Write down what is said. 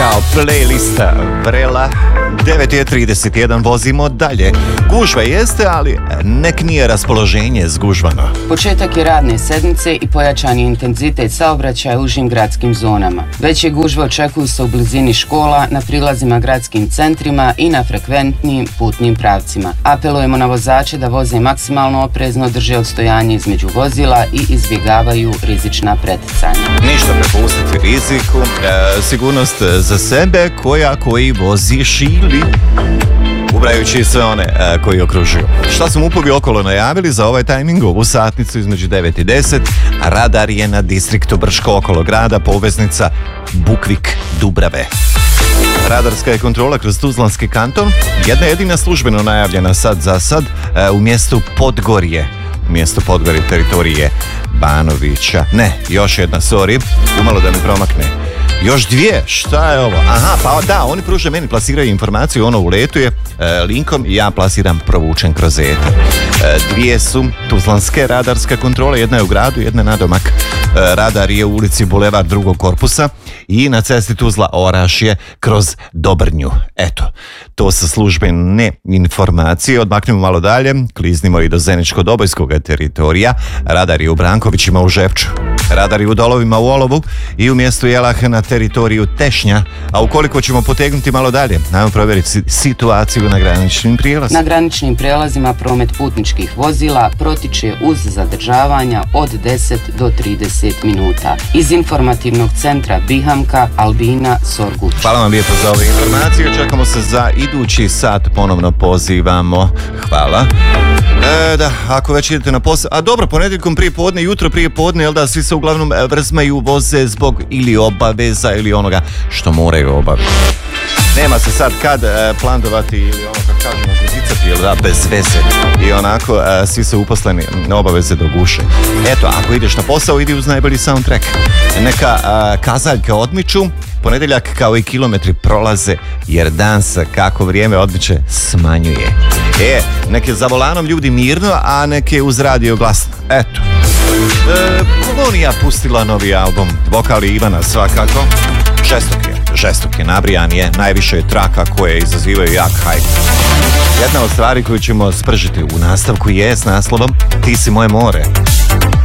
kao playlista vrela. 9:31, vozimo dalje. Gužva jeste, ali nek nije raspoloženje zgužvano. Početak je radne sedmice i pojačan je intenzitet saobraćaja u užim gradskim zonama. Veće gužve očekuju se u blizini škola, na prilazima gradskim centrima i na frekventnim putnim pravcima. Apelujemo na vozače da voze maksimalno oprezno, drže odstojanje između vozila i izbjegavaju rizična preticanja. Ništa prepustiti riziku, sigurnost za sebe koji vozi šili, ubrajući sve one koji okružuju. Šta smo upovi okolo najavili za ovaj tajming, ovu satnicu između 9 i 10, radar je na distriktu Brško okolo grada, poveznica Bukvik-Dubrave. Radarska je kontrola kroz Tuzlanski kanton, jedna jedina službeno najavljena sad za sad u mjestu Podgorje. Mjesto Podgorje teritorije Banovića. Ne, još jedna, sorry, umalo da mi promakne. Još dvije, šta je ovo? Aha, pa da, oni pruže meni, plasiraju informaciju, ono uletuje linkom i ja plasiram provučen kroz eter. Dvije su tuzlanske radarske kontrole, jedna je u gradu, jedna je nadomak. Radar je u ulici Bulevar drugog korpusa i na cesti Tuzla-Orašje kroz Dobrnju. Eto, to su službene informacije. Odmaknemo malo dalje, kliznimo i do Zeničko-Dobojskog teritorija. Radar je u Brankovićima u Žepču. Radar je u Dolovima u Olovu i u mjestu Jelah na teritoriju Tešnja. A ukoliko ćemo potegnuti malo dalje, najmo provjeriti situaciju na graničnim prijelazima. Na graničnim prijelazima promet putničkih vozila protiče uz zadržavanja od 10 do 30 minuta. Iz informativnog centra Bihamka, Albina Sorguć. Hvala vam lijepo za ove informacije. Čekamo se za idući sat, ponovno pozivamo. Hvala. Da, ako već idete na posao, a dobro, ponedjeljkom prije podne, jutro prije podne, jel da, svi se uglavnom vrzmaju, voze zbog ili obaveza ili onoga što moraju obaviti. Nema se sad kad plandovati ili ono kako kažemo guzicati, jel da, bez veze. I onako, svi su uposleni na obaveze do guše. Eto, ako ideš na posao, idi uz najbolji soundtrack. Neka kazaljke odmiču, ponedjeljak kao i kilometri prolaze, jer dan se kako vrijeme odmiče smanjuje. Neke za volanom ljudi mirno, a neke uz radio glasno. Eto. Kolonija pustila novi album, vokali Ivana svakako. Žestok je, nabrijan je, najviše je traka koje izazivaju jak hype. Jedna od stvari koju ćemo spržiti u nastavku je s naslovom Ti si moje more.